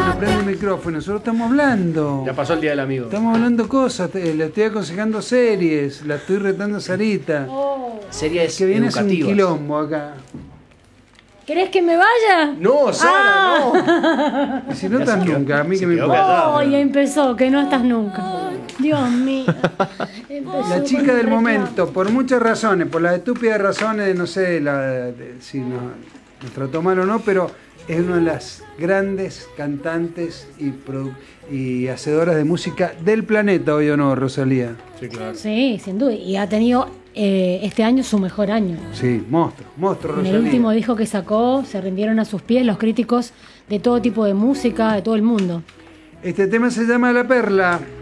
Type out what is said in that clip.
no prende el micrófono. Nosotros estamos hablando. Ya pasó el día del amigo. Estamos hablando cosas. Le estoy aconsejando series. La estoy retando a Sarita. Series Que viene a hacer un educativas. quilombo acá. ¿Querés que me vaya? No, Sara, Y si no estás nunca, a mí que me quedó importa. callada. Oh, ya empezó, que no estás nunca. Dios mío. Empezó La con chica el del reclamo. momento, por muchas razones, por las estúpidas razones de, no sé, si nos trató mal o no, pero es una de las grandes cantantes y hacedoras de música del planeta, hoy o no, Rosalía. Sí, claro. Sí, sin duda. Y ha tenido este año su mejor año. Sí, monstruo En Rosalía. el último disco que sacó, se rindieron a sus pies los críticos de todo tipo de música, de todo el mundo. Este tema se llama La Perla.